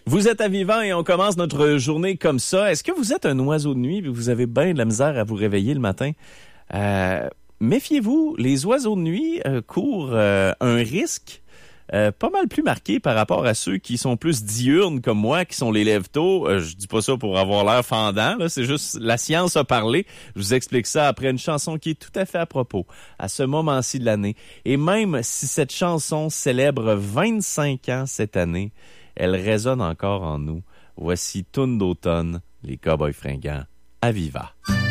Vous êtes à Vivant et on commence notre journée comme ça. Est-ce que vous êtes un oiseau de nuit et vous avez bien de la misère à vous réveiller le matin? Méfiez-vous, les oiseaux de nuit courent un risque pas mal plus marqué par rapport à ceux qui sont plus diurnes comme moi, qui sont les lève-tôt. Je dis pas ça pour avoir l'air fendant, là, c'est juste la science a parlé. Je vous explique ça après une chanson qui est tout à fait à propos, à ce moment-ci de l'année. Et même si cette chanson célèbre 25 ans cette année, elle résonne encore en nous. Voici Toune d'automne, les Cowboys fringants, à Viva.